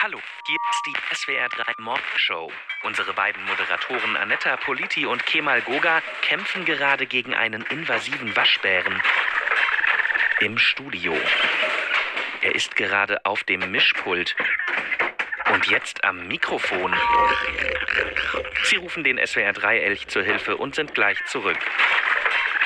Hallo, hier ist die SWR 3 Morgenshow. Unsere beiden Moderatoren Anetta Politi und Kemal Goga kämpfen gerade gegen einen invasiven Waschbären im Studio. Er ist gerade auf dem Mischpult und jetzt am Mikrofon. Sie rufen den SWR 3 Elch zur Hilfe und sind gleich zurück.